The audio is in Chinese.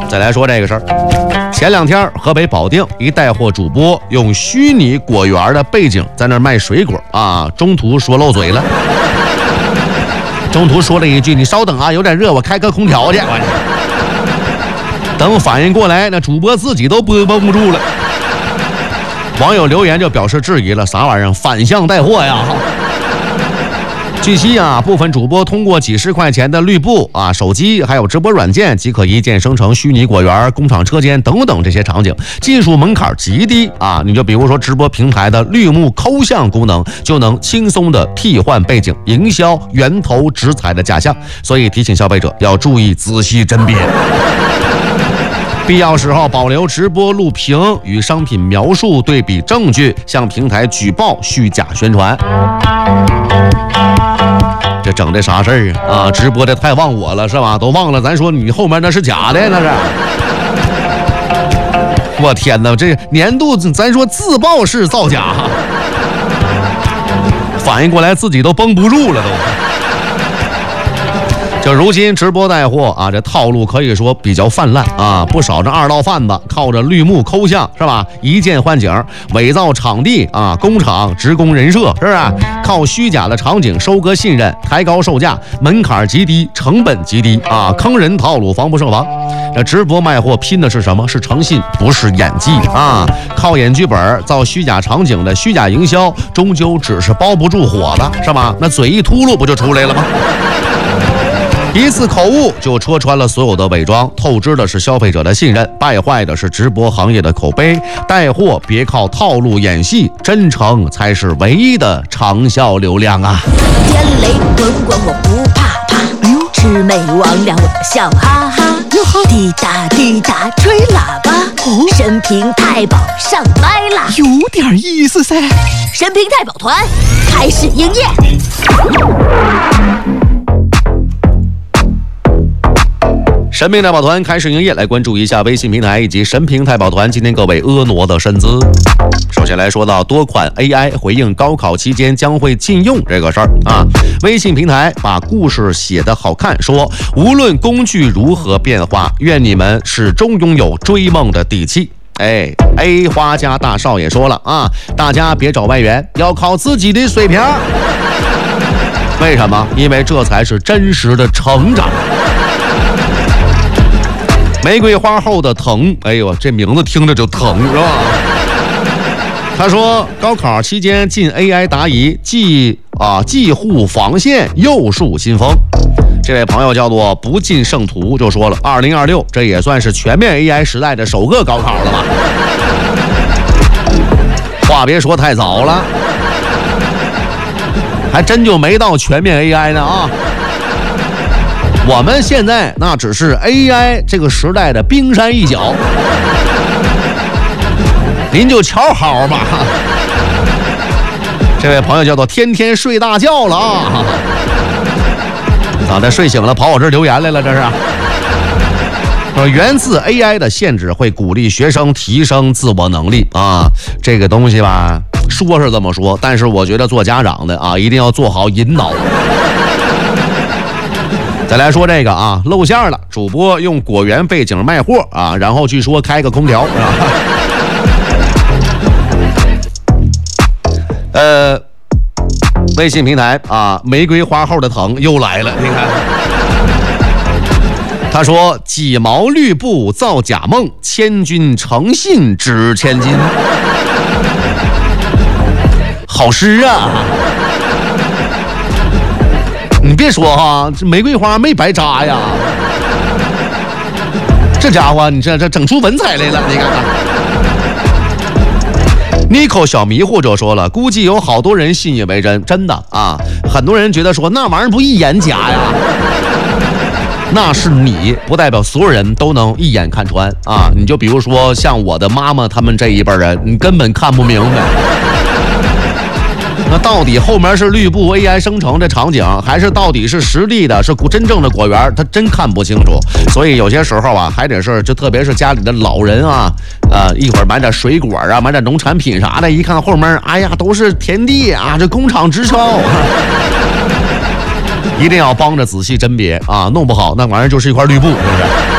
再来说这个事儿，前2天河北保定一带货主播用虚拟果园的背景在那儿卖水果啊，中途说漏嘴了，中途说了一句：“你稍等啊，有点热，我开个空调去。”等反应过来，那主播自己都绷不住了。网友留言就表示质疑了：“啥玩意儿？反向带货呀！”据悉啊，部分主播通过几十块钱的绿布啊、手机还有直播软件，即可一键生成虚拟果园、工厂车间等等这些场景，技术门槛极低啊。你就比如说直播平台的绿幕抠像功能，就能轻松的替换背景，营销源头直采的假象。所以提醒消费者要注意仔细甄别。必要时候保留直播录屏与商品描述对比证据，向平台举报虚假宣传。这整的啥事儿啊？直播的太忘我了是吧？都忘了咱说你后面那是假的，那是。我天哪，这年度咱说自曝式造假，反应过来自己都绷不住了都。就如今直播带货啊，这套路可以说比较泛滥啊，不少这二道贩子靠着绿幕抠像是吧，一键换景，伪造场地啊、工厂、职工人设，是不是？靠虚假的场景收割信任，抬高售价，门槛极低，成本极低啊，坑人套路防不胜防。这直播卖货拼的是什么？是诚信，不是演技啊！靠演剧本造虚假场景的虚假营销，终究只是包不住火的，是吧？那嘴一秃噜不就出来了吗？一次口误就戳穿了所有的伪装，透支的是消费者的信任，败坏的是直播行业的口碑。带货别靠套路演戏，真诚才是唯一的长效流量啊！ 天雷滚滚我不怕怕，哎呦，魑魅魍魉我笑哈哈，滴答滴答吹喇叭，神平太保上麦啦， 有点意思噻。 神平太保团开始营业。 神平太保团开始营业，来关注一下微信平台以及神平太保团今天各位婀娜的身姿。首先来说到多款 AI 回应高考期间将会禁用这个事儿啊，微信平台把故事写得好看，说无论工具如何变化，愿你们始终拥有追梦的底气。A 花家大少也说了啊，大家别找外援，要靠自己的水平。为什么？因为这才是真实的成长。玫瑰花后的疼，哎呦，这名字听着就疼是吧？他说高考期间进 AI 答疑，既护防线又树新风。这位朋友叫做不进圣徒就说了，2026这也算是全面 AI 时代的首个高考了吧？话别说太早了，还真就没到全面 AI 呢啊！我们现在那只是 AI 这个时代的冰山一角，您就瞧好吧。这位朋友叫做天天睡大觉了啊，咋的？睡醒了跑我这儿留言来了？这是。源自 AI 的限制会鼓励学生提升自我能力啊，这个东西吧，说是这么说，但是我觉得做家长的啊，一定要做好引导。再来说这个啊，露馅了，主播用果园背景卖货啊，然后据说开个空调微信平台啊，玫瑰花后的疼又来了，你看。他说几毛绿布造假梦，千军诚信值千金。好诗啊！你别说哈，这玫瑰花没白扎呀，这家伙你这整出文采来了，你看看。Nico 小迷糊就说了，估计有好多人信以为真，真的啊，很多人觉得说那玩意儿不一眼假呀，那是你，不代表所有人都能一眼看穿啊。你就比如说像我的妈妈他们这一辈人，你根本看不明白。那到底后面是绿布 AI 生成的场景，还是到底是实地的，是真正的果园，他真看不清楚。所以有些时候啊，还得是就特别是家里的老人啊，一会儿买点水果啊，买点农产品啥的，一看后面，哎呀，都是田地啊，这工厂直销。一定要帮着仔细甄别啊，弄不好那玩意儿就是一块绿布，是不是？